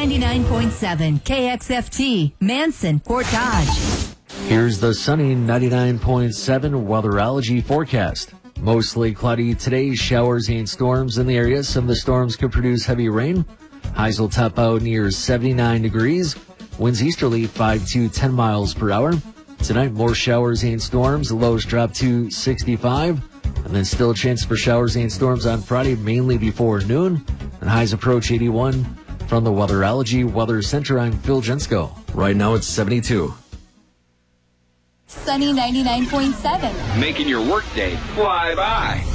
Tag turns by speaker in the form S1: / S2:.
S1: 99.7 KXFT, Manson, Portage.
S2: Here's the sunny 99.7 weatherology forecast. Mostly cloudy today, showers and storms in the area. Some of the storms could produce heavy rain. Highs will top out near 79 degrees. Winds easterly 5 to 10 miles per hour. Tonight, more showers and storms. The lows drop to 65. And then still a chance for showers and storms on Friday, mainly before noon. And highs approach 81. From the Weatherology Weather Center, I'm Phil Jensko. Right now it's 72.
S3: Sunny 99.7.
S4: Making your workday fly by.